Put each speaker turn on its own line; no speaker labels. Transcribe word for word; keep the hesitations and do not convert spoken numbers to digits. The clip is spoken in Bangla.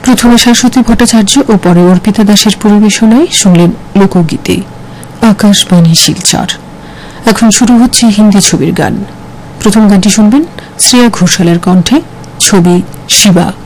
প্রথমে শাশ্বতী ভট্টাচার্য ও পরে অর্পিতা দাসের পরিবেশনায় শুনলেন লোকগীতে আকাশবাণী শিলচর। এখন শুরু হচ্ছে হিন্দি ছবির গান। প্রথম গানটি শুনবেন শ্রেয়া ঘোষালের কণ্ঠে, ছবি শিবা।